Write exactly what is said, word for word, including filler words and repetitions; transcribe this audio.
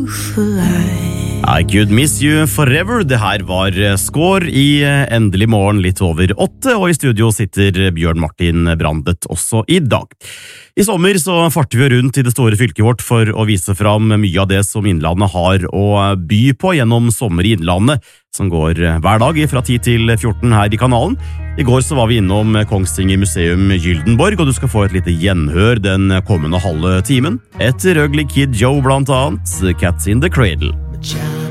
I could miss you forever. Det her var Skår i Endelig morgen litt over åtte, og i studio sitter Bjørn Martin Brandet også i dag. I sommer så farter vi rundt i det store fylket vårt for å vise fram mye av det som Innlandet har å by på gjennom Sommer i Innlandet, som går hver dag fra ti til fjorten her i kanalen. I går så var vi innom Kongsvinger Museum Gyldenborg, og du skal få et lite gjenhør den kommende halve timen. Etter Ugly Kid Joe blant annet, Cats in the Cradle.